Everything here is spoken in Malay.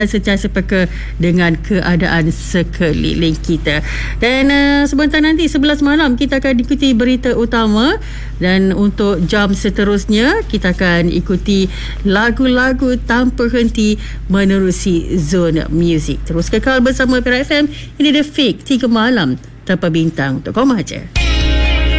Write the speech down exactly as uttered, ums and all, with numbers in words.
sentiasa peka dengan keadaan sekeliling kita. Dan uh, sebentar nanti sebelas malam kita akan ikuti berita utama, dan untuk jam seterusnya kita akan ikuti lagu-lagu tanpa henti menerusi Zona Music. Terus kekal bersama Perak F M. Ini The Fake, tiga malam tanpa bintang untuk kau maja.